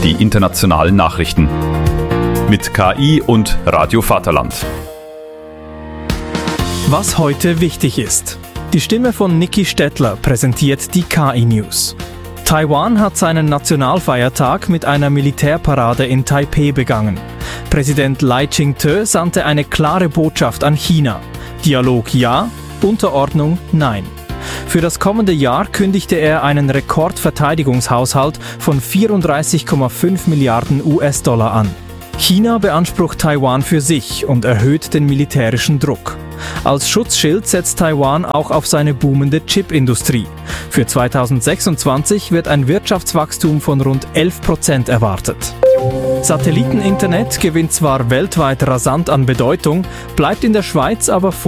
die internationalen Nachrichten. Mit KI und Radio Vaterland. Was heute wichtig ist. Die Stimme von Niki Stettler präsentiert die KI-News. Taiwan hat seinen Nationalfeiertag mit einer Militärparade in Taipeh begangen. Präsident Lai Ching-te sandte eine klare Botschaft an China. Dialog ja, Unterordnung nein. Für das kommende Jahr kündigte er einen Rekordverteidigungshaushalt von 34,5 Milliarden US-Dollar an. China beansprucht Taiwan für sich und erhöht den militärischen Druck. Als Schutzschild setzt Taiwan auch auf seine boomende Chipindustrie. Für 2026 wird ein Wirtschaftswachstum von rund 11% erwartet. Satelliteninternet gewinnt zwar weltweit rasant an Bedeutung, bleibt in der Schweiz aber